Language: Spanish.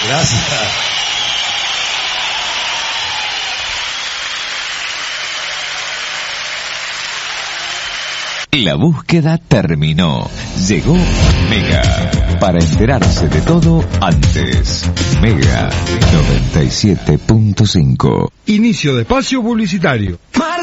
Gracias. La búsqueda terminó. Llegó Mega. Para enterarse de todo antes. Mega 97.5. Inicio de espacio publicitario.